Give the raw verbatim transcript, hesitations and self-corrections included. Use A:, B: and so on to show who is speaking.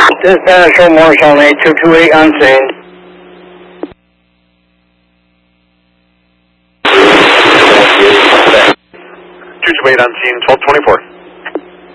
A: Dispatch, show Morris on eight two two eight on scene.
B: two two eight on scene, twelve twenty-four.